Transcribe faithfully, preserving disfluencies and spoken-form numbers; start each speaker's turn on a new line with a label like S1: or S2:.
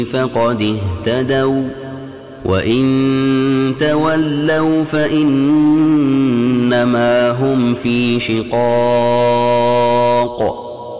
S1: فقد اهتدوا وإن تولوا فإنما هم في شقاق